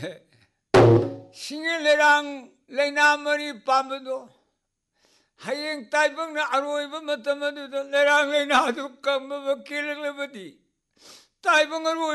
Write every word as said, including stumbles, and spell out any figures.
싱일레랑 레나머니 밤도 하잉 따이벙나 아로이버 못하면도 레랑 레나도 깜먹어 길을 버디 따이벙을